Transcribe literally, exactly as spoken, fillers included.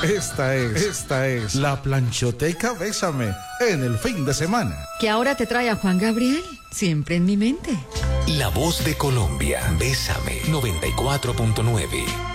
Esta es, esta es la planchoteca Bésame en el fin de semana. Que ahora te trae a Juan Gabriel, siempre en mi mente. La voz de Colombia, Bésame noventa y cuatro punto nueve.